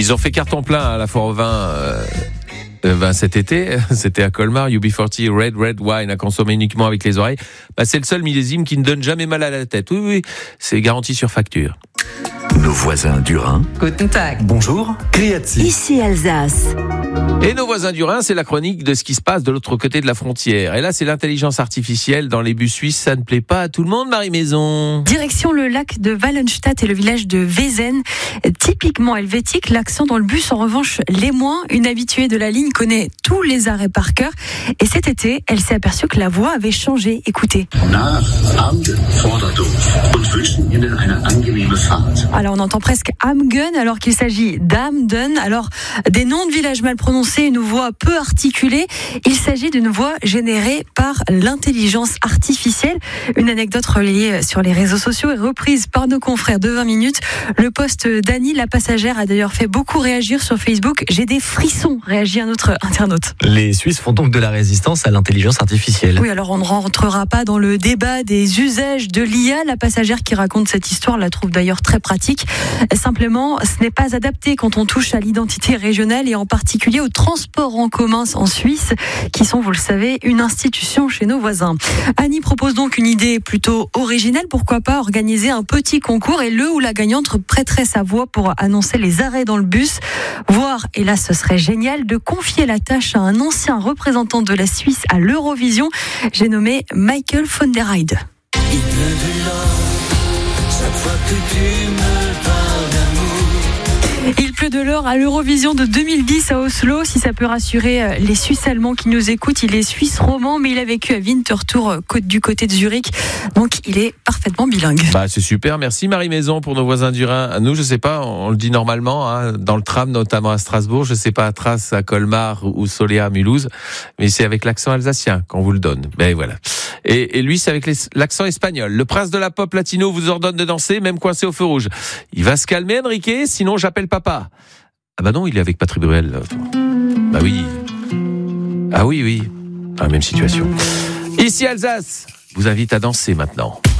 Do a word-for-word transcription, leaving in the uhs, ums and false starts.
Ils ont fait carton plein à la foire au vin euh, euh, ben cet été. C'était à Colmar. U B quarante Red Red Wine à consommer uniquement avec les oreilles. Ben, c'est le seul millésime qui ne donne jamais mal à la tête. Oui, oui, c'est garanti sur facture. Nos voisins du Rhin. Guten Tag. Bonjour. Criati. Ici Alsace. Et nos voisins du Rhin, c'est la chronique de ce qui se passe de l'autre côté de la frontière. Et là, c'est l'intelligence artificielle dans les bus suisses. Ça ne plaît pas à tout le monde, Marie-Maison. Direction le lac de Wallenstadt et le village de Wezen. Typiquement helvétique, l'accent dans le bus, en revanche, l'est moins. Une habituée de la ligne connaît tous les arrêts par cœur. Et cet été, elle s'est aperçue que la voix avait changé. Écoutez. Alors, on entend presque Amgen alors qu'il s'agit d'Amden. Alors, des noms de villages mal prononcés, une voix peu articulée. Il s'agit d'une voix générée par l'intelligence artificielle. Une anecdote relayée sur les réseaux sociaux et reprise par nos confrères de vingt minutes. Le post d'Annie, la passagère, a d'ailleurs fait beaucoup réagir sur Facebook. J'ai des frissons, réagit un autre internaute. Les Suisses font donc de la résistance à l'intelligence artificielle. Oui, alors on ne rentrera pas dans le débat des usages de l'I A. La passagère qui raconte cette histoire la trouve d'ailleurs très pratique. Simplement, ce n'est pas adapté quand on touche à l'identité régionale et en particulier aux transports en commun en Suisse, qui sont, vous le savez, une institution chez nos voisins. Annie propose donc une idée plutôt originale. Pourquoi pas organiser un petit concours et le ou la gagnante prêterait sa voix pour annoncer les arrêts dans le bus. Voire, et là ce serait génial, de confier la tâche à un ancien représentant de la Suisse à l'Eurovision. J'ai nommé Michael von der Heide. Il pleut de l'or, chaque fois que tu me parles d'amour. Il pleut de l'or à l'Eurovision de deux mille dix à Oslo. Si ça peut rassurer les Suisses allemands qui nous écoutent, il est suisse roman, mais il a vécu à Winterthur, du côté de Zurich. Donc, il est parfaitement bilingue. Bah, c'est super. Merci Marie-Maison pour nos voisins du Rhin. Nous, je sais pas, on le dit normalement, hein, dans le tram, notamment à Strasbourg. Je sais pas à Trace, à Colmar ou Soléa à Mulhouse. Mais c'est avec l'accent alsacien qu'on vous le donne. Ben voilà. Et, et lui, c'est avec les, l'accent espagnol. Le prince de la pop latino vous ordonne de danser, même coincé au feu rouge. Il va se calmer, Enrique, sinon j'appelle papa. Ah bah non, il est avec Patrick Bruel. Bah oui. Ah oui, oui. Dans la même situation. Ici Alsace vous invite à danser maintenant.